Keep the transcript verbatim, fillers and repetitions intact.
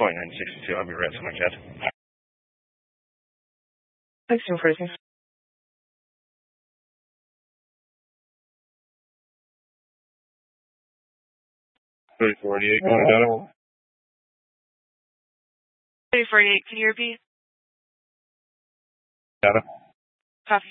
twenty-nine sixty-two, I'll be right to my cat. Thanks, Jim Freezing. thirty forty-eight, going down. thirty forty-eight, can you repeat? Got it.